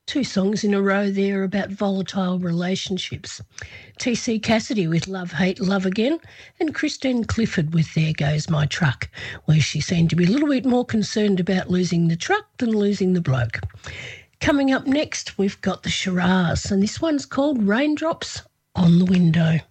Two songs in a row there about volatile relationships. T.C. Cassidy with Love, Hate, Love Again, and Christine Clifford with There Goes My Truck, where she seemed to be a little bit more concerned about losing the truck than losing the bloke. Coming up next, we've got the Shiraz, and this one's called Raindrops on the Window.